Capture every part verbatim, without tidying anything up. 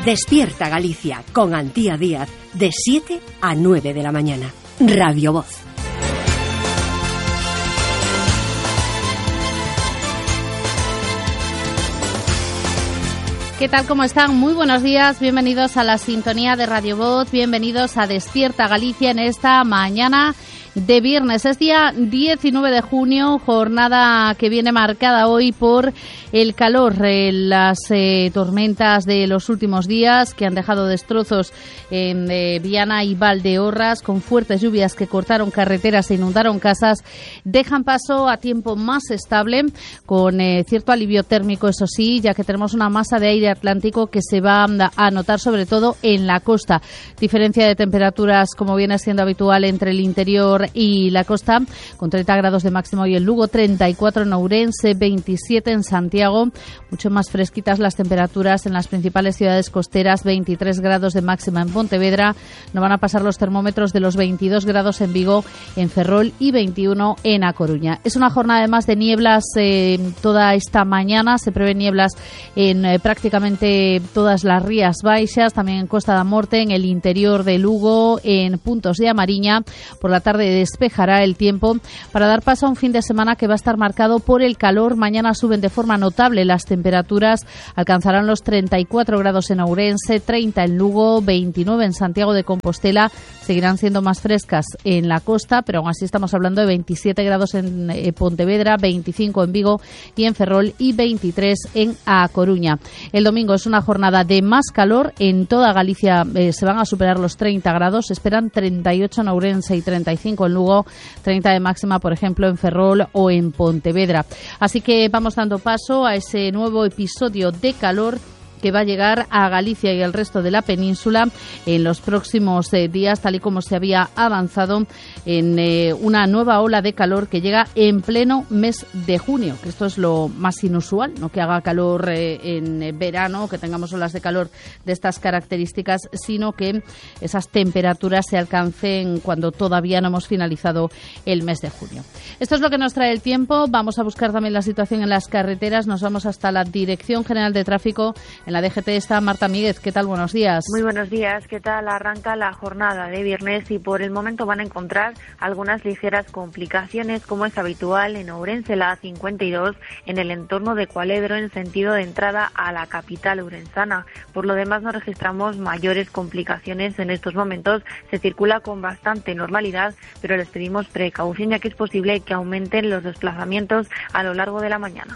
Despierta Galicia con Antía Díaz de siete a nueve de la mañana. Radio Voz. ¿Qué tal? ¿Cómo están? Muy buenos días, bienvenidos a la sintonía de Radio Voz, bienvenidos a Despierta Galicia en esta mañana de viernes. Es día diecinueve de junio, jornada que viene marcada hoy por el calor, eh, las eh, tormentas de los últimos días que han dejado destrozos en eh, Viana y Valdeorras, con fuertes lluvias que cortaron carreteras e inundaron casas, dejan paso a tiempo más estable, con eh, cierto alivio térmico, eso sí, ya que tenemos una masa de aire atlántico que se va a notar sobre todo en la costa. Diferencia de temperaturas, como viene siendo habitual, entre el interior y la costa, con treinta grados de máximo hoy en Lugo, treinta y cuatro en Ourense, veintisiete en Santiago, mucho más fresquitas las temperaturas en las principales ciudades costeras, veintitrés grados de máxima en Pontevedra, no van a pasar los termómetros de los veintidós grados en Vigo, en Ferrol y veintiuno en A Coruña. Es una jornada además de nieblas eh, toda esta mañana, se prevén nieblas en eh, prácticamente todas las Rías Baixas, también en Costa da Morte, en el interior de Lugo, en puntos de Amariña. Por la tarde despejará el tiempo para dar paso a un fin de semana que va a estar marcado por el calor. Mañana suben de forma notable las temperaturas, alcanzarán los treinta y cuatro grados en Ourense, treinta en Lugo, veintinueve en Santiago de Compostela, seguirán siendo más frescas en la costa, pero aún así estamos hablando de veintisiete grados en eh, Pontevedra, veinticinco en Vigo y en Ferrol y veintitrés en A Coruña. El domingo es una jornada de más calor, en toda Galicia eh, se van a superar los treinta grados, se esperan treinta y ocho en Ourense y treinta y cinco en Lugo, treinta de máxima, por ejemplo, en Ferrol o en Pontevedra. Así que vamos dando paso a ese nuevo episodio de calor que va a llegar a Galicia y el resto de la península en los próximos eh, días, tal y como se había avanzado en eh, una nueva ola de calor que llega en pleno mes de junio, que esto es lo más inusual, no que haga calor eh, en eh, verano, que tengamos olas de calor de estas características, sino que esas temperaturas se alcancen cuando todavía no hemos finalizado el mes de junio. Esto es lo que nos trae el tiempo. Vamos a buscar también la situación en las carreteras. Nos vamos hasta la Dirección General de Tráfico. En la D G T está Marta Míguez. ¿Qué tal? Buenos días. Muy buenos días. ¿Qué tal? Arranca la jornada de viernes y por el momento van a encontrar algunas ligeras complicaciones, como es habitual en Ourense, la A cincuenta y dos, en el entorno de Cualedro, en sentido de entrada a la capital ourensana. Por lo demás, no registramos mayores complicaciones en estos momentos. Se circula con bastante normalidad, pero les pedimos precaución, ya que es posible que aumenten los desplazamientos a lo largo de la mañana.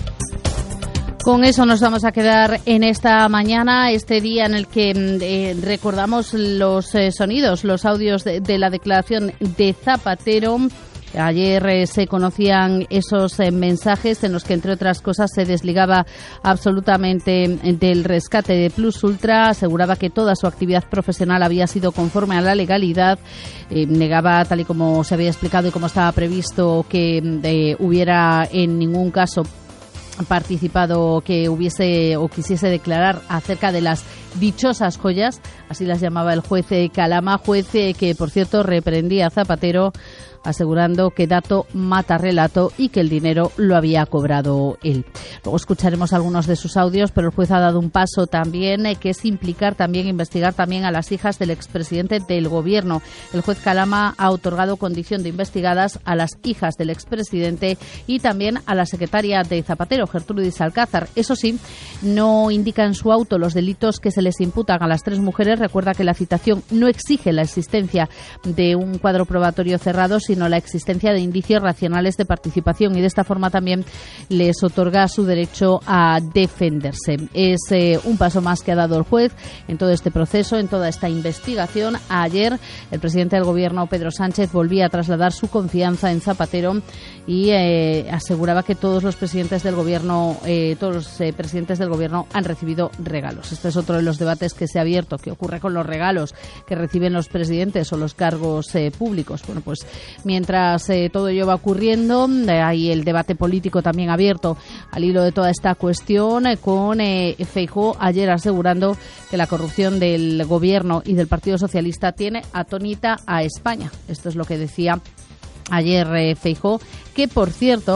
Con eso nos vamos a quedar en esta mañana, este día en el que eh, recordamos los eh, sonidos, los audios de, de la declaración de Zapatero. Ayer eh, se conocían esos eh, mensajes en los que, entre otras cosas, se desligaba absolutamente del rescate de Plus Ultra, aseguraba que toda su actividad profesional había sido conforme a la legalidad, eh, negaba, tal y como se había explicado y como estaba previsto, que eh, hubiera en ningún caso participado, que hubiese o quisiese declarar acerca de las dichosas joyas, así las llamaba el juez Calama, juez que, por cierto, reprendía a Zapatero, asegurando que dato mata relato y que el dinero lo había cobrado él. Luego escucharemos algunos de sus audios, pero el juez ha dado un paso también, eh, que es implicar también, investigar también a las hijas del expresidente del Gobierno. El juez Calama ha otorgado condición de investigadas a las hijas del expresidente y también a la secretaria de Zapatero, Gertrudis Alcázar. Eso sí, no indica en su auto los delitos que se les imputan a las tres mujeres. Recuerda que la citación no exige la existencia de un cuadro probatorio cerrado, sino la existencia de indicios racionales de participación, y de esta forma también les otorga su derecho a defenderse. Es eh, un paso más que ha dado el juez en todo este proceso, en toda esta investigación. Ayer el presidente del Gobierno, Pedro Sánchez, volvía a trasladar su confianza en Zapatero y eh, aseguraba que todos los presidentes del Gobierno, eh, todos los eh, presidentes del Gobierno han recibido regalos. Este es otro de los debates que se ha abierto. ¿Qué ocurre con los regalos que reciben los presidentes o los cargos eh, públicos? Bueno, pues mientras eh, todo ello va ocurriendo, eh, hay el debate político también abierto al hilo de toda esta cuestión, eh, con eh, Feijóo ayer asegurando que la corrupción del Gobierno y del Partido Socialista tiene atónita a España. Esto es lo que decía ayer eh, Feijóo, que por cierto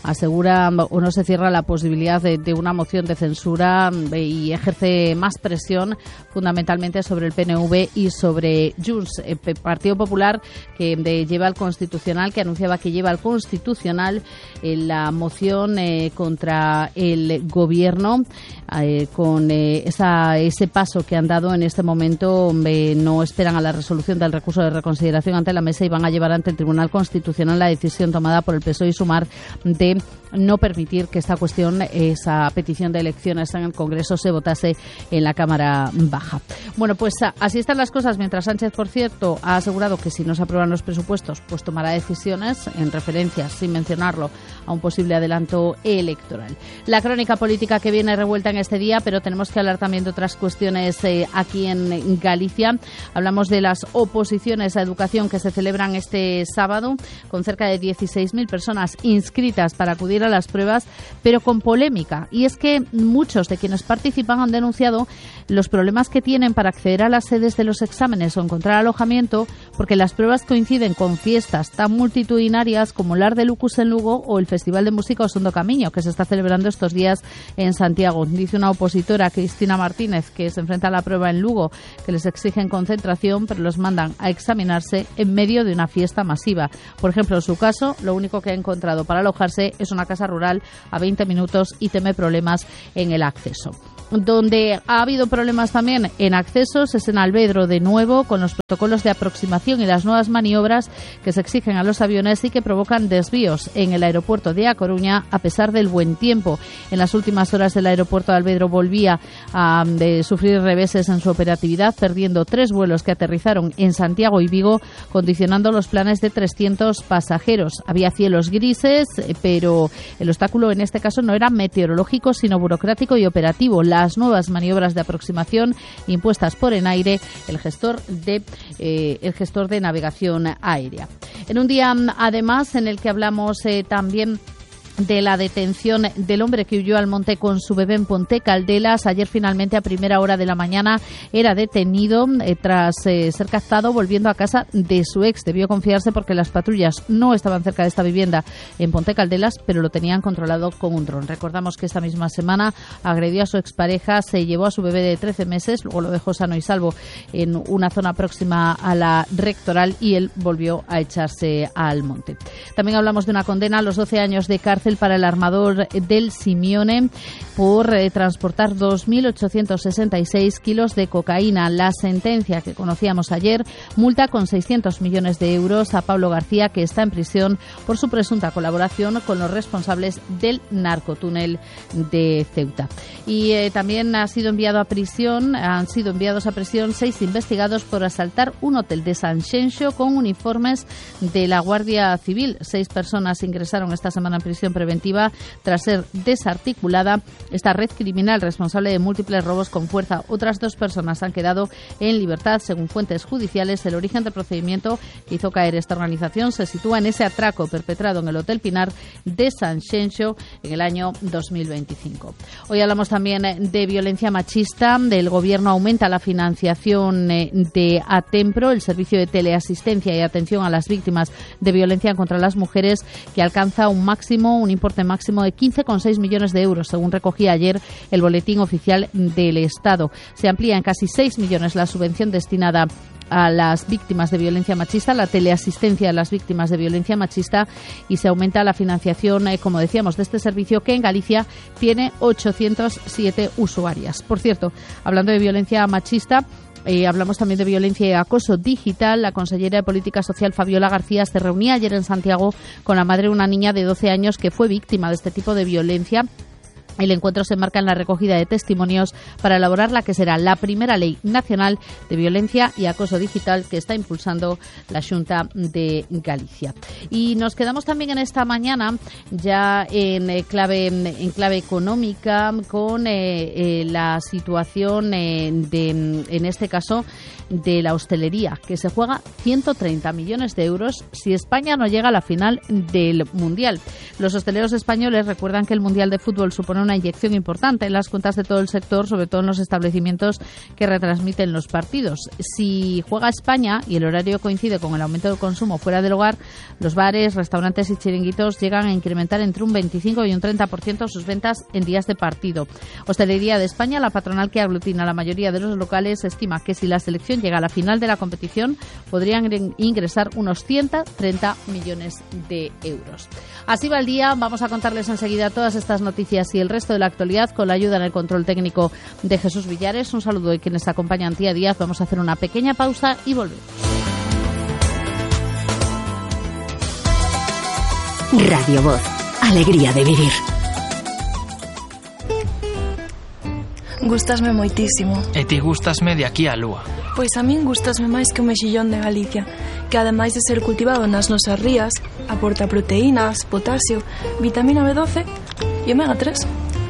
asegura o no se cierra la posibilidad de, de una moción de censura y ejerce más presión fundamentalmente sobre el P N V y sobre Junts, el Partido Popular, que de, lleva al Constitucional, que anunciaba que lleva al Constitucional eh, la moción eh, contra el Gobierno. Eh, con eh, esa, ese paso que han dado en este momento, eh, no esperan a la resolución del recurso de reconsideración ante la mesa y van a llevar ante el Tribunal Constitucional la decisión tomada por el P S O E y Sumar de no permitir que esta cuestión, esa petición de elecciones en el Congreso, se votase en la Cámara Baja. Bueno, pues así están las cosas, mientras Sánchez, por cierto, ha asegurado que si no se aprueban los presupuestos, pues tomará decisiones en referencia, sin mencionarlo, a un posible adelanto electoral. La crónica política que viene revuelta en este día, pero tenemos que hablar también de otras cuestiones eh, aquí en Galicia. Hablamos de las oposiciones a educación que se celebran este sábado, con cerca de dieciséis mil personas inscritas para acudir a las pruebas, pero con polémica. Y es que muchos de quienes participan han denunciado los problemas que tienen para acceder a las sedes de los exámenes o encontrar alojamiento, porque las pruebas coinciden con fiestas tan multitudinarias como el Ar de Lucus en Lugo o el Festival de Música Osondo Camiño, que se está celebrando estos días en Santiago. Dice una opositora, Cristina Martínez, que se enfrenta a la prueba en Lugo, que les exigen concentración, pero los mandan a examinarse en medio de una fiesta masiva. Por ejemplo, en su caso, lo único que ha encontrado para alojarse es una casa rural a veinte minutos y teme problemas en el acceso. Donde ha habido problemas también en accesos es en Alvedro, de nuevo, con los protocolos de aproximación y las nuevas maniobras que se exigen a los aviones y que provocan desvíos en el aeropuerto de A Coruña a pesar del buen tiempo. En las últimas horas el aeropuerto de Alvedro volvía a de sufrir reveses en su operatividad, perdiendo tres vuelos que aterrizaron en Santiago y Vigo, condicionando los planes de trescientos pasajeros. Había cielos grises, pero el obstáculo en este caso no era meteorológico, sino burocrático y operativo. La Las nuevas maniobras de aproximación impuestas por Enaire, el gestor de eh, el gestor de navegación aérea. En un día, además, en el que hablamos eh, también de la detención del hombre que huyó al monte con su bebé en Ponte Caldelas. Ayer, finalmente, a primera hora de la mañana, era detenido eh, tras eh, ser cazado volviendo a casa de su ex. Debió confiarse porque las patrullas no estaban cerca de esta vivienda en Ponte Caldelas, pero lo tenían controlado con un dron. Recordamos que esta misma semana agredió a su expareja, se llevó a su bebé de trece meses, luego lo dejó sano y salvo en una zona próxima a la Rectoral y él volvió a echarse al monte. También hablamos de una condena a los doce años de cárcel para el armador del Simione por eh, transportar dos mil ochocientos sesenta y seis kilos de cocaína. La sentencia que conocíamos ayer multa con seiscientos millones de euros a Pablo García, que está en prisión por su presunta colaboración con los responsables del narcotúnel de Ceuta. Y eh, también ha sido enviado a prisión, han sido enviados a prisión seis investigados por asaltar un hotel de Sanxenxo con uniformes de la Guardia Civil. Seis personas ingresaron esta semana en prisión preventiva tras ser desarticulada esta red criminal responsable de múltiples robos con fuerza. Otras dos personas han quedado en libertad, según fuentes judiciales. El origen del procedimiento que hizo caer esta organización se sitúa en ese atraco perpetrado en el Hotel Pinar de Sanxenxo en el año dos mil veinticinco. Hoy hablamos también de violencia machista. El Gobierno aumenta la financiación de Atempro, el servicio de teleasistencia y atención a las víctimas de violencia contra las mujeres, que alcanza un máximo un importe máximo de quince coma seis millones de euros, según recogía ayer el Boletín Oficial del Estado. Se amplía en casi seis millones la subvención destinada a las víctimas de violencia machista, la teleasistencia a las víctimas de violencia machista, y se aumenta la financiación, eh, como decíamos, de este servicio, que en Galicia tiene ochocientos siete usuarias. Por cierto, hablando de violencia machista, Eh, hablamos también de violencia y acoso digital. La consellera de Política Social, Fabiola García, se reunía ayer en Santiago con la madre de una niña de doce años que fue víctima de este tipo de violencia. El encuentro se enmarca en la recogida de testimonios para elaborar la que será la primera ley nacional de violencia y acoso digital que está impulsando la Xunta de Galicia. Y nos quedamos también en esta mañana ya en eh, clave en clave económica con eh, eh, la situación eh, de, en este caso, de la hostelería, que se juega ciento treinta millones de euros si España no llega a la final del Mundial. Los hosteleros españoles recuerdan que el Mundial de Fútbol supone supone una inyección importante en las cuentas de todo el sector, sobre todo en los establecimientos que retransmiten los partidos. Si juega España y el horario coincide con el aumento del consumo fuera del hogar, los bares, restaurantes y chiringuitos llegan a incrementar entre un veinticinco y un treinta por ciento sus ventas en días de partido. Hostelería de España, la patronal que aglutina la mayoría de los locales, estima que si la selección llega a la final de la competición podrían ingresar unos ciento treinta millones de euros. Así va el día. Vamos a contarles enseguida todas estas noticias y el resto de la actualidad con la ayuda en el control técnico de Jesús Villares. Un saludo de quienes acompañan Tía Díaz. Vamos a hacer una pequeña pausa y volvemos. Radio Voz. Alegría de vivir. Gústasme moitísimo. E ti gústasme de aquí á lúa. Pois a min gústasme máis que o mexillón de Galicia, que ademais de ser cultivado nas nosas rías, aporta proteínas, potasio, vitamina B doce e omega tres.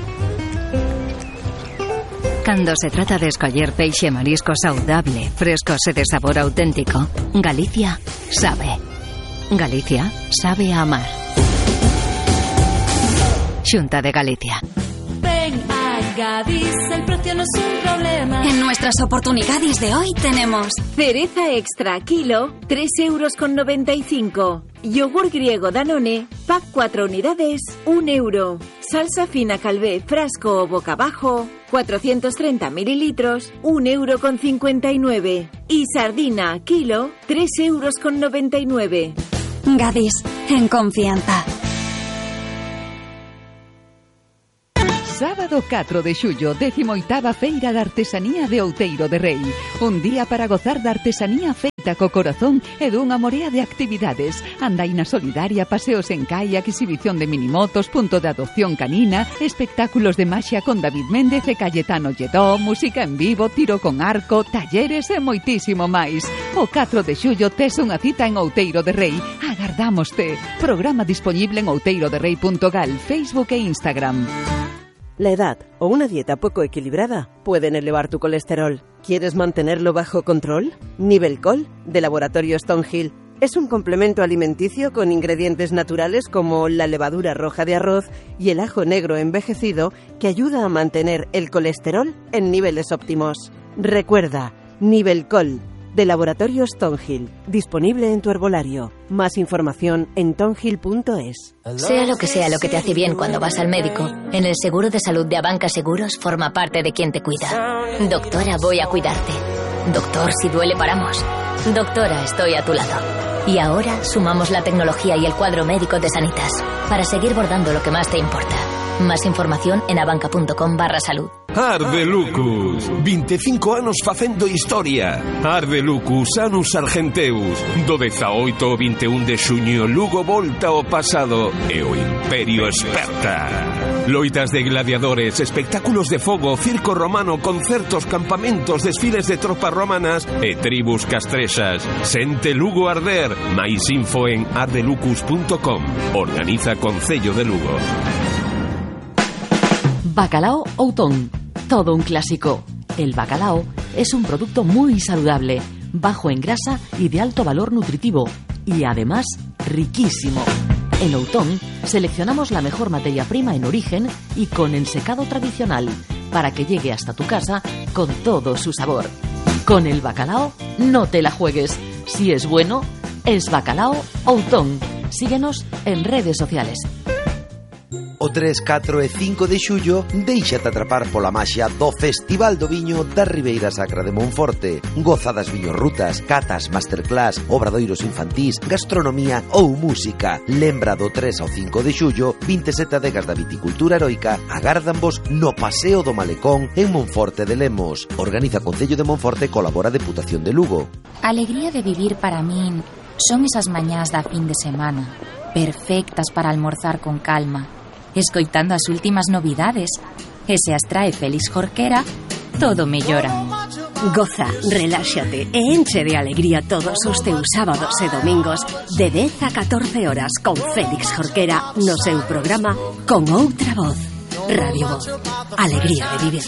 Cando se trata de escoller peixe e marisco saudable, frescos e de sabor auténtico, Galicia sabe. Galicia sabe a amar. Xunta de Galicia. Ven a Gadis, el precio no es un problema. En nuestras oportunidades de hoy tenemos cereza extra kilo, tres euros con noventa y cinco. Yogur griego Danone, pack cuatro unidades, un euro. Salsa fina Calvé, frasco o boca abajo, cuatrocientos treinta mililitros, un euro con cincuenta y nueve. Y sardina kilo, tres euros con noventa y nueve. Gadis, en confianza. Sábado catro de xullo, décimo oitava Feira de Artesanía de Outeiro de Rei. Un día para gozar da artesanía feita co corazón e dunha morea de actividades. Andaina solidaria, paseos en kayak, exhibición de minimotos, punto de adopción canina, espectáculos de maxia con David Méndez e Cayetano Lledó, música en vivo, tiro con arco, talleres e moitísimo máis. O catro de xullo tes unha cita en Outeiro de Rei. Agardámoste. Programa disponible en outeiroderrei punto gal, Facebook e Instagram. La edad o una dieta poco equilibrada pueden elevar tu colesterol. ¿Quieres mantenerlo bajo control? Nivelcol, de Laboratorio Stonehill, es un complemento alimenticio con ingredientes naturales como la levadura roja de arroz y el ajo negro envejecido que ayuda a mantener el colesterol en niveles óptimos. Recuerda, Nivelcol, de Laboratorio Stonehill, disponible en tu herbolario. Más información en tonhill punto es. Sea lo que sea lo que te hace bien cuando vas al médico, en el seguro de salud de Abanca Seguros forma parte de quien te cuida. Doctora, voy a cuidarte. Doctor, si duele paramos. Doctora, estoy a tu lado. Y ahora sumamos la tecnología y el cuadro médico de Sanitas para seguir bordando lo que más te importa. Más información en abanca.com barra salud. Ardelucus, veinticinco anos facendo historia. Ardelucus, Anus Argenteus. Do dezaoito ao vinte e un de xuño, Lugo volta ao pasado e o Imperio esperta. Loitas de gladiadores, espectáculos de fogo, circo romano, concertos, campamentos, desfiles de tropas romanas e tribus castrexas. Sente Lugo arder. Mais info en ardelucus punto com. Organiza Concello de Lugo. Bacalao Outón, todo un clásico. El bacalao es un producto muy saludable, bajo en grasa y de alto valor nutritivo, y además riquísimo. En Outón seleccionamos la mejor materia prima en origen y con ensecado tradicional, para que llegue hasta tu casa con todo su sabor. Con el bacalao no te la juegues. Si es bueno, es Bacalao Outón. Síguenos en redes sociales. O tres, catro e cinco de xullo déixate atrapar pola maxia do Festival do Viño da Ribeira Sacra de Monforte. Goza das viñorrutas, catas, masterclass, obradoiros infantís, gastronomía ou música. Lembra do tres ao cinco de xullo, vinte e sete adegas da viticultura heroica agárdanvos no Paseo do Malecón en Monforte de Lemos. Organiza Concello de Monforte e colabora a Deputación de Lugo. Alegría de vivir para min son esas mañás da fin de semana, perfectas para almorzar con calma, escoitando as últimas novidades, e se as trae Félix Jorquera, todo mellora. Goza, reláxate e enche de alegría todos os teus sábados e domingos de dez a catorce horas con Félix Jorquera no seu programa Con Outra Voz. Radio Voz, alegría de vivir.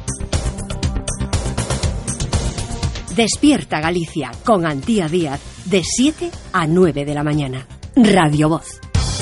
Despierta Galicia con Antía Díaz de siete a nueve de la mañana. Radio Voz.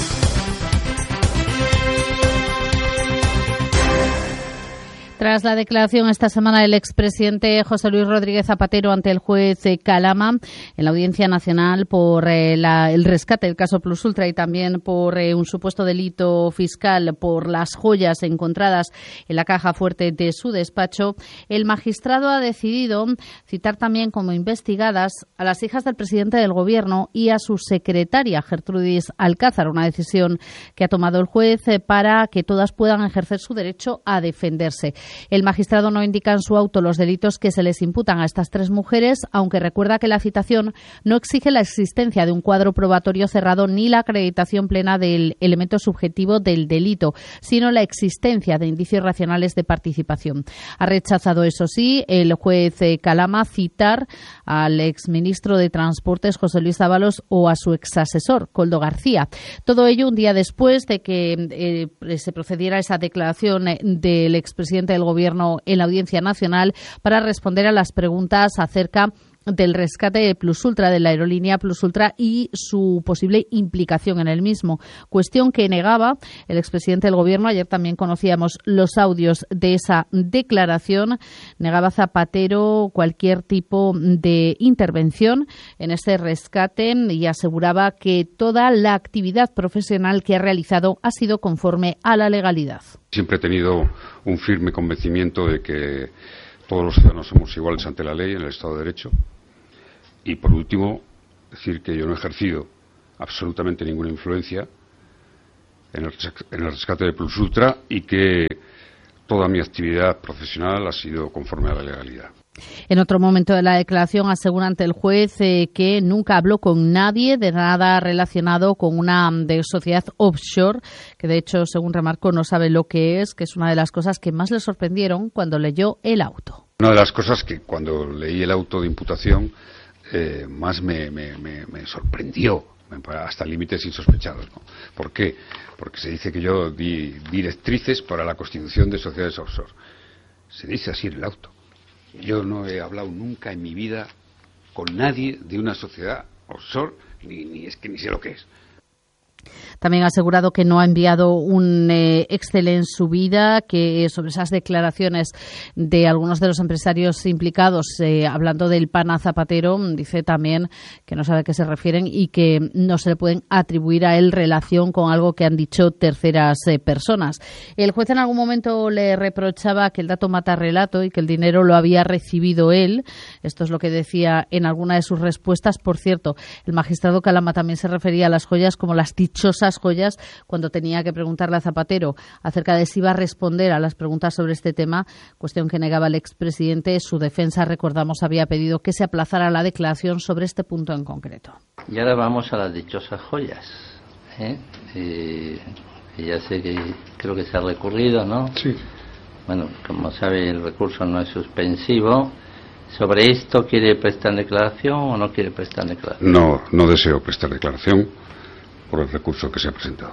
Tras la declaración esta semana del expresidente José Luis Rodríguez Zapatero ante el juez Calama en la Audiencia Nacional por eh, la, el rescate del caso Plus Ultra y también por eh, un supuesto delito fiscal por las joyas encontradas en la caja fuerte de su despacho, el magistrado ha decidido citar también como investigadas a las hijas del presidente del Gobierno y a su secretaria, Gertrudis Alcázar, una decisión que ha tomado el juez eh, para que todas puedan ejercer su derecho a defenderse. El magistrado no indica en su auto los delitos que se les imputan a estas tres mujeres, aunque recuerda que la citación no exige la existencia de un cuadro probatorio cerrado ni la acreditación plena del elemento subjetivo del delito, sino la existencia de indicios racionales de participación. Ha rechazado, eso sí, el juez Calama citar al exministro de Transportes, José Luis Ábalos, o a su exasesor, Koldo García. Todo ello un día después de que eh, se procediera a esa declaración del expresidente del Gobierno en la Audiencia Nacional para responder a las preguntas acerca del rescate de Plus Ultra, de la aerolínea Plus Ultra y su posible implicación en el mismo. Cuestión que negaba el expresidente del Gobierno. Ayer también conocíamos los audios de esa declaración. Negaba Zapatero cualquier tipo de intervención en ese rescate y aseguraba que toda la actividad profesional que ha realizado ha sido conforme a la legalidad. Siempre he tenido un firme convencimiento de que todos los ciudadanos somos iguales ante la ley en el Estado de Derecho. Y, por último, decir que yo no he ejercido absolutamente ninguna influencia en el, en el rescate de Plus Ultra y que toda mi actividad profesional ha sido conforme a la legalidad. En otro momento de la declaración asegura ante el juez eh, que nunca habló con nadie de nada relacionado con una de sociedad offshore, que de hecho, según remarcó, no sabe lo que es, que es una de las cosas que más le sorprendieron cuando leyó el auto. Una de las cosas que cuando leí el auto de imputación eh, más me, me, me, me sorprendió, hasta límites insospechados, ¿no? ¿Por qué? Porque se dice que yo di directrices para la constitución de sociedades offshore. Se dice así en el auto. Yo no he hablado nunca en mi vida con nadie de una sociedad offshore, ni, ni es que ni sé lo que es. También ha asegurado que no ha enviado un eh, Excel en su vida, que sobre esas declaraciones de algunos de los empresarios implicados, eh, hablando del PAN a Zapatero, dice también que no sabe a qué se refieren y que no se le pueden atribuir a él relación con algo que han dicho terceras eh, personas. El juez en algún momento le reprochaba que el dato mata relato y que el dinero lo había recibido él. Esto es lo que decía en alguna de sus respuestas. Por cierto, el magistrado Calama también se refería a las joyas como las dichosas joyas cuando tenía que preguntarle a Zapatero acerca de si iba a responder a las preguntas sobre este tema, cuestión que negaba el expresidente. Su defensa, recordamos, había pedido que se aplazara la declaración sobre este punto en concreto. Y ahora vamos a las dichosas joyas, ¿eh? Eh, ya sé que creo que se ha recurrido, ¿no? Sí. Bueno, como sabe, el recurso no es suspensivo. ¿Sobre esto quiere prestar declaración o no quiere prestar declaración? No, no deseo prestar declaración por el recurso que se ha presentado.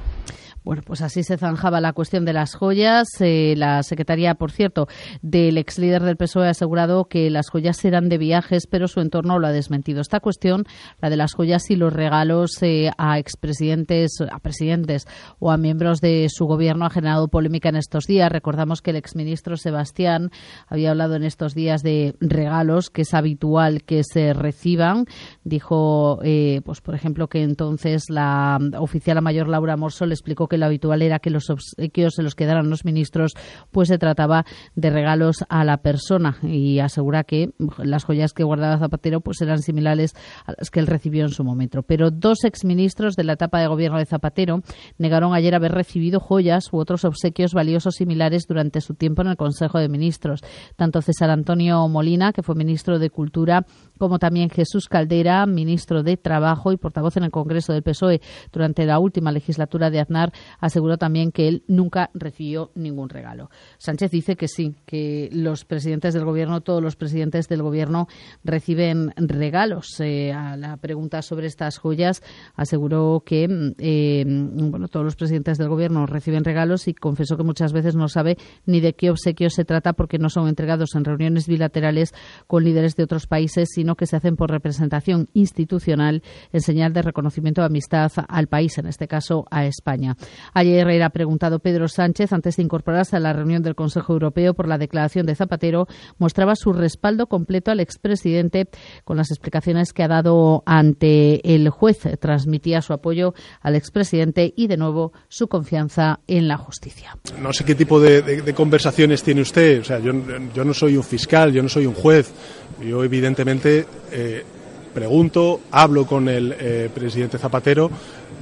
Bueno, pues así se zanjaba la cuestión de las joyas. Eh, la secretaria, por cierto, del ex líder del P S O E ha asegurado que las joyas eran de viajes, pero su entorno lo ha desmentido. Esta cuestión, la de las joyas y los regalos eh, a expresidentes, a presidentes o a miembros de su gobierno, ha generado polémica en estos días. Recordamos que el exministro Sebastián había hablado en estos días de regalos, que es habitual que se reciban. Dijo, eh, pues por ejemplo, que entonces la oficial mayor Laura Morso le explicó que lo habitual era que los obsequios se los quedaran los ministros, pues se trataba de regalos a la persona, y asegura que las joyas que guardaba Zapatero pues eran similares a las que él recibió en su momento. Pero dos exministros de la etapa de gobierno de Zapatero negaron ayer haber recibido joyas u otros obsequios valiosos similares durante su tiempo en el Consejo de Ministros. Tanto César Antonio Molina, que fue ministro de Cultura, como también Jesús Caldera, ministro de Trabajo y portavoz en el Congreso del P S O E durante la última legislatura de Aznar, aseguró también que él nunca recibió ningún regalo. Sánchez dice que sí, que los presidentes del gobierno, todos los presidentes del gobierno reciben regalos. Eh, a la pregunta sobre estas joyas aseguró que eh, bueno, todos los presidentes del gobierno reciben regalos, y confesó que muchas veces no sabe ni de qué obsequios se trata porque no son entregados en reuniones bilaterales con líderes de otros países, sino sino que se hacen por representación institucional en señal de reconocimiento de amistad al país, en este caso a España. Ayer era preguntado Pedro Sánchez, antes de incorporarse a la reunión del Consejo Europeo por la declaración de Zapatero, mostraba su respaldo completo al expresidente con las explicaciones que ha dado ante el juez. Transmitía su apoyo al expresidente y, de nuevo, su confianza en la justicia. No sé qué tipo de, de, de conversaciones tiene usted. O sea, yo, yo no soy un fiscal, yo no soy un juez. Yo, evidentemente, eh, pregunto, hablo con el eh, presidente Zapatero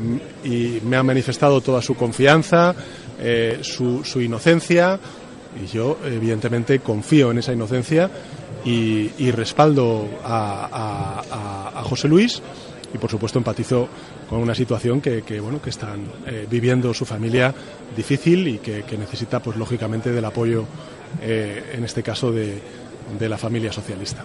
y me ha manifestado toda su confianza, eh, su, su inocencia, y yo, evidentemente, confío en esa inocencia y, y respaldo a, a, a José Luis. Y, por supuesto, empatizo con una situación que, que bueno, que están eh, viviendo su familia difícil y que, que necesita, pues lógicamente, del apoyo, eh, en este caso, de, de la familia socialista.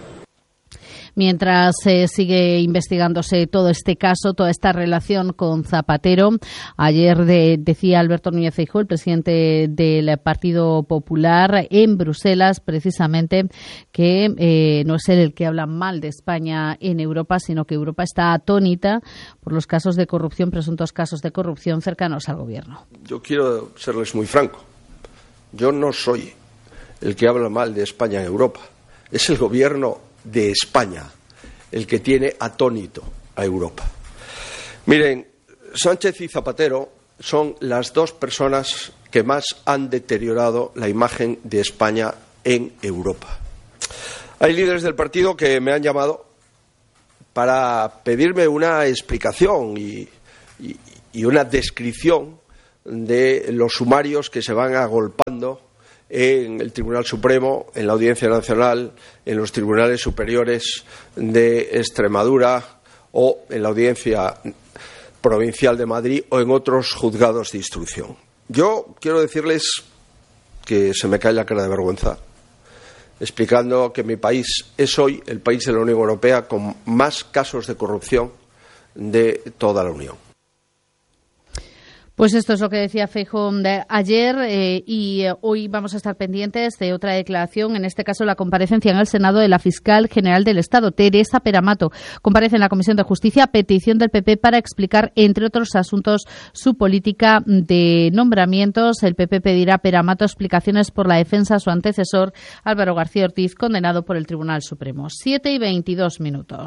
Mientras eh, sigue investigándose todo este caso, toda esta relación con Zapatero, ayer de, decía Alberto Núñez Feijóo, el presidente del Partido Popular, en Bruselas, precisamente, que eh, no es él el que habla mal de España en Europa, sino que Europa está atónita por los casos de corrupción, presuntos casos de corrupción cercanos al gobierno. Yo quiero serles muy franco. Yo no soy el que habla mal de España en Europa. Es el gobierno de España el que tiene atónito a Europa. Miren, Sánchez y Zapatero son las dos personas que más han deteriorado la imagen de España en Europa. Hay líderes del partido que me han llamado para pedirme una explicación y, y, y una descripción de los sumarios que se van agolpando en el Tribunal Supremo, en la Audiencia Nacional, en los tribunales superiores de Extremadura o en la Audiencia Provincial de Madrid o en otros juzgados de instrucción. Yo quiero decirles que se me cae la cara de vergüenza explicando que mi país es hoy el país de la Unión Europea con más casos de corrupción de toda la Unión. Pues esto es lo que decía Feijóo ayer eh, y eh, hoy vamos a estar pendientes de otra declaración, en este caso la comparecencia en el Senado de la fiscal general del Estado, Teresa Peramato. Comparece en la Comisión de Justicia a petición del P P para explicar, entre otros asuntos, su política de nombramientos. El P P pedirá a Peramato explicaciones por la defensa a su antecesor, Álvaro García Ortiz, condenado por el Tribunal Supremo. Siete y veintidós minutos.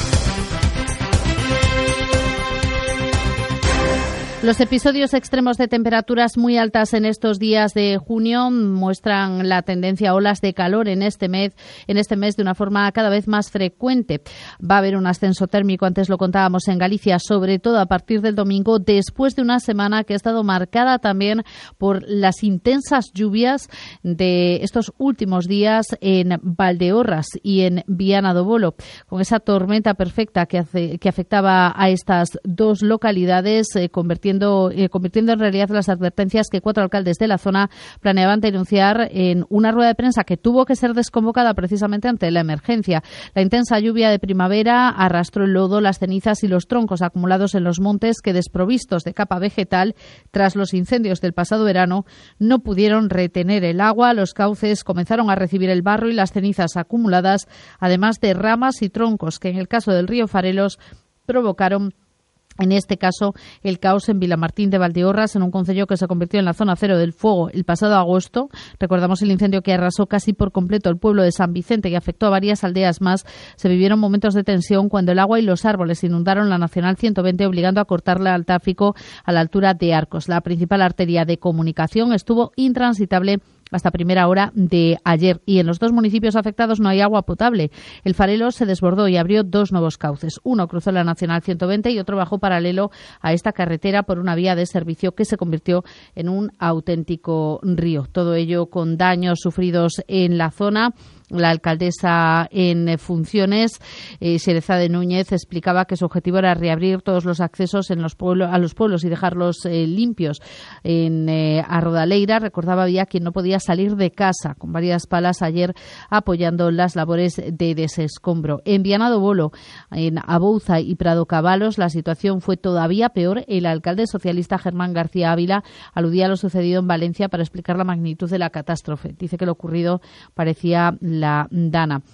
Los episodios extremos de temperaturas muy altas en estos días de junio muestran la tendencia a olas de calor en este mes, en este mes de una forma cada vez más frecuente. Va a haber un ascenso térmico, antes lo contábamos, en Galicia, sobre todo a partir del domingo, después de una semana que ha estado marcada también por las intensas lluvias de estos últimos días en Valdeorras y en Viana do Bolo, con esa tormenta perfecta que, hace, que afectaba a estas dos localidades, eh, convirtiendo Eh, convirtiendo en realidad las advertencias que cuatro alcaldes de la zona planeaban denunciar en una rueda de prensa que tuvo que ser desconvocada precisamente ante la emergencia. La intensa lluvia de primavera arrastró el lodo, las cenizas y los troncos acumulados en los montes que, desprovistos de capa vegetal tras los incendios del pasado verano, no pudieron retener el agua. Los cauces comenzaron a recibir el barro y las cenizas acumuladas, además de ramas y troncos que, en el caso del río Farelos, provocaron, en este caso, el caos en Vilamartín de Valdeorras, en un concello que se convirtió en la zona cero del fuego el pasado agosto. Recordamos el incendio que arrasó casi por completo el pueblo de San Vicente y afectó a varias aldeas más. Se vivieron momentos de tensión cuando el agua y los árboles inundaron la Nacional ciento veinte, obligando a cortarla al tráfico a la altura de Arcos. La principal arteria de comunicación estuvo intransitable hasta primera hora de ayer, y en los dos municipios afectados no hay agua potable. El Farelos se desbordó y abrió dos nuevos cauces. Uno cruzó la Nacional ciento veinte y otro bajó paralelo a esta carretera por una vía de servicio que se convirtió en un auténtico río. Todo ello con daños sufridos en la zona. La alcaldesa en funciones, eh, Xerezade Núñez, explicaba que su objetivo era reabrir todos los accesos en los pueblos, a los pueblos y dejarlos eh, limpios. En eh, a Rodaleira, recordaba, había quien no podía salir de casa, con varias palas ayer apoyando las labores de desescombro. En Viana do Bolo, en Abouza y Prado Cabalos, la situación fue todavía peor. El alcalde socialista Germán García Ávila aludía a lo sucedido en Valencia para explicar la magnitud de la catástrofe. Dice que lo ocurrido parecía la dana.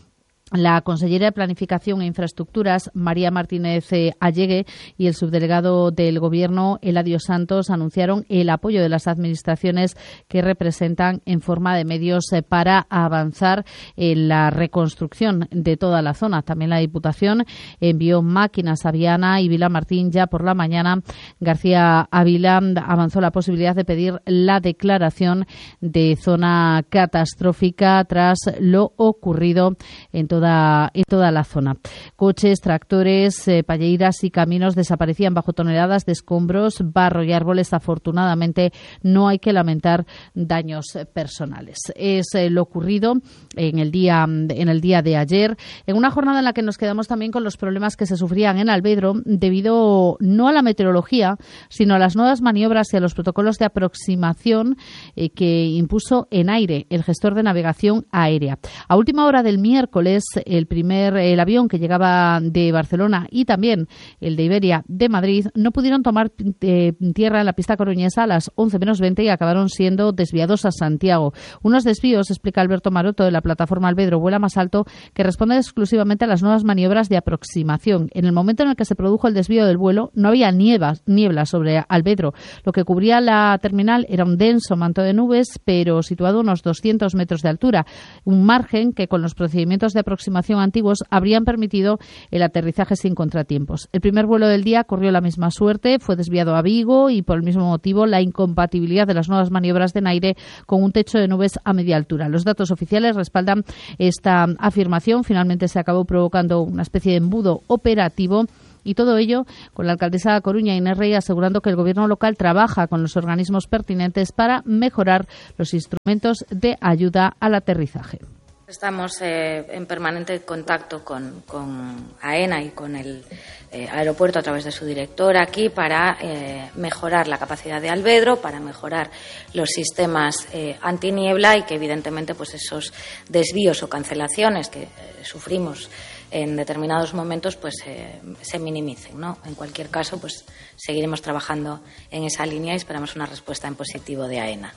La consellera de Planificación e Infraestructuras, María Martínez eh, Allegue, y el subdelegado del Gobierno, Eladio Santos, anunciaron el apoyo de las administraciones que representan en forma de medios eh, para avanzar en la reconstrucción de toda la zona. También la Diputación envió máquinas a Viana y Vilamartín. Ya por la mañana, García Ávila avanzó la posibilidad de pedir la declaración de zona catastrófica tras lo ocurrido en toda Toda, en toda la zona. Coches, tractores, eh, palleiras y caminos desaparecían bajo toneladas de escombros, barro y árboles. Afortunadamente, no hay que lamentar daños personales. Es eh, lo ocurrido en el día en el día de ayer, en una jornada en la que nos quedamos también con los problemas que se sufrían en Albedro debido no a la meteorología, sino a las nuevas maniobras y a los protocolos de aproximación eh, que impuso Enaire, el gestor de navegación aérea. A última hora del miércoles, el primer el avión que llegaba de Barcelona y también el de Iberia de Madrid no pudieron tomar eh, tierra en la pista coruñesa a las once menos veinte y acabaron siendo desviados a Santiago. Unos desvíos, explica Alberto Maroto, de la plataforma Albedro Vuela Más Alto, que responden exclusivamente a las nuevas maniobras de aproximación. En el momento en el que se produjo el desvío del vuelo, no había nieblas, niebla sobre Albedro. Lo que cubría la terminal era un denso manto de nubes, pero situado a unos doscientos metros de altura, un margen que con los procedimientos de aproximación antiguos habrían permitido el aterrizaje sin contratiempos. El primer vuelo del día corrió la misma suerte, fue desviado a Vigo y por el mismo motivo la incompatibilidad de las nuevas maniobras de Enaire con un techo de nubes a media altura. Los datos oficiales respaldan esta afirmación. Finalmente se acabó provocando una especie de embudo operativo. Y todo ello con la alcaldesa de Coruña, Inés Rey, asegurando que el gobierno local trabaja con los organismos pertinentes para mejorar los instrumentos de ayuda al aterrizaje. Estamos eh, en permanente contacto con, con AENA y con el eh, aeropuerto a través de su directora aquí para eh, mejorar la capacidad de Albedro, para mejorar los sistemas eh, antiniebla y que evidentemente pues esos desvíos o cancelaciones que eh, sufrimos en determinados momentos pues eh, se minimicen, ¿no? En cualquier caso pues seguiremos trabajando en esa línea y esperamos una respuesta en positivo de AENA.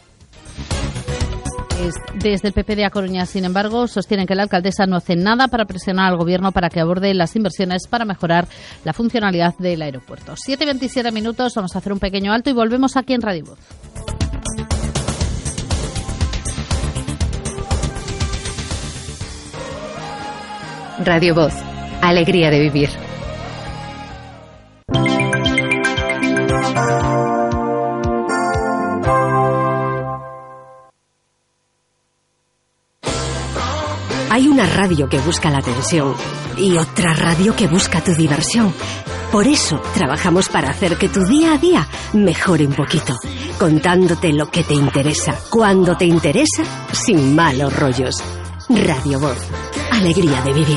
Desde el P P de A Coruña, sin embargo, sostienen que la alcaldesa no hace nada para presionar al Gobierno para que aborde las inversiones para mejorar la funcionalidad del aeropuerto. siete y veintisiete minutos, vamos a hacer un pequeño alto y volvemos aquí en Radio Voz. Radio Voz, alegría de vivir. Hay una radio que busca la atención y otra radio que busca tu diversión. Por eso trabajamos para hacer que tu día a día mejore un poquito, contándote lo que te interesa, cuando te interesa, sin malos rollos. Radio Voz, alegría de vivir.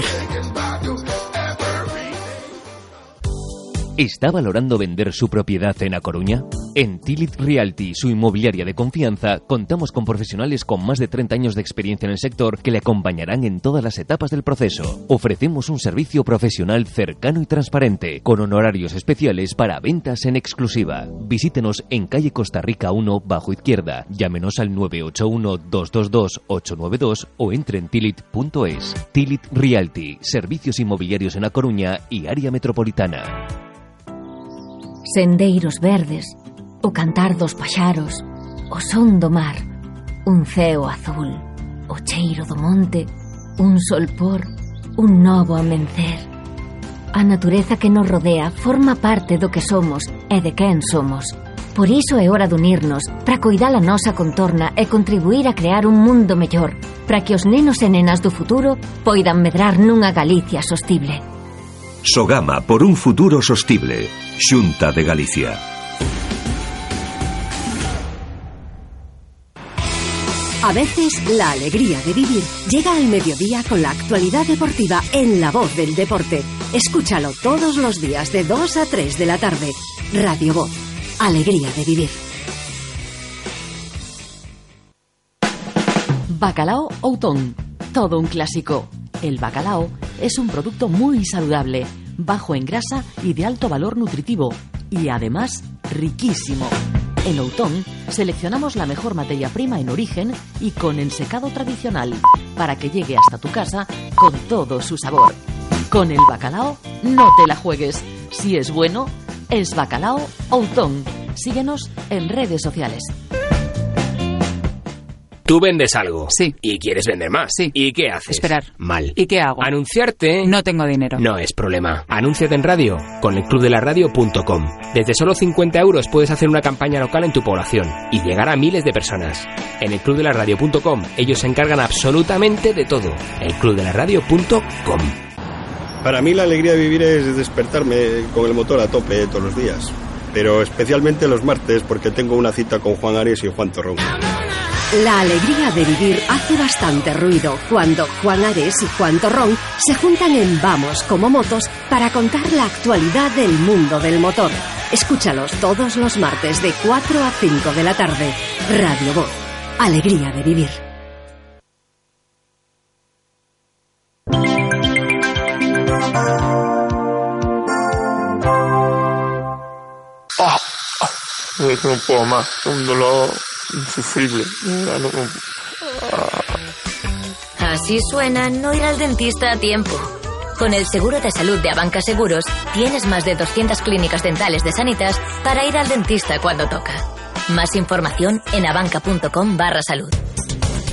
¿Está valorando vender su propiedad en A Coruña? En Tilit Realty, su inmobiliaria de confianza, contamos con profesionales con más de treinta años de experiencia en el sector que le acompañarán en todas las etapas del proceso. Ofrecemos un servicio profesional cercano y transparente, con honorarios especiales para ventas en exclusiva. Visítenos en calle Costa Rica uno, bajo izquierda. Llámenos al nueve ocho uno, dos dos dos, ocho nueve dos o entre en tilit punto es. Tilit Realty, servicios inmobiliarios en A Coruña y área metropolitana. Sendeiros verdes, o cantar dos paxaros, o son do mar, un ceo azul, o cheiro do monte, un solpor, un novo amencer. A natureza que nos rodea forma parte do que somos e de quen somos. Por iso é hora de unirnos para coidar a nosa contorna e contribuir a crear un mundo mellor, para que os nenos e nenas do futuro poidan medrar nunha Galicia sostible. Sogama por un futuro sostible. Xunta de Galicia. A veces la alegría de vivir llega al mediodía con la actualidad deportiva en La Voz del Deporte. Escúchalo todos los días de dos a tres de la tarde. Radio Voz, alegría de vivir. Bacalao Outón, todo un clásico. El bacalao es un producto muy saludable, bajo en grasa y de alto valor nutritivo, y además riquísimo. En Outón seleccionamos la mejor materia prima en origen y con ensecado tradicional. para que llegue hasta tu casa con todo su sabor. Con el bacalao no te la juegues. Si es bueno, es Bacalao Outón. Síguenos en redes sociales. Tú vendes algo. Sí. Y quieres vender más. Sí. ¿Y qué haces? Esperar. Mal. ¿Y qué hago? Anunciarte. No tengo dinero. No es problema. Anúnciate en radio con el club de la radio punto com. Desde solo cincuenta euros puedes hacer una campaña local en tu población y llegar a miles de personas. En el club de la radio punto com ellos se encargan absolutamente de todo. el club de la radio punto com. Para mí la alegría de vivir es despertarme con el motor a tope todos los días. Pero especialmente los martes porque tengo una cita con Juan Ares y Juan Torrón. La alegría de vivir hace bastante ruido cuando Juan Ares y Juan Torrón se juntan en Vamos como Motos para contar la actualidad del mundo del motor. Escúchalos todos los martes de cuatro a cinco de la tarde. Radio Voz. Alegría de vivir. Ah, ah, no puedo más, un dolor insufrible. Así suena no ir al dentista a tiempo. Con el seguro de salud de Abanca Seguros tienes más de doscientas clínicas dentales de Sanitas para ir al dentista cuando toca. Más información en abanca punto com barra salud.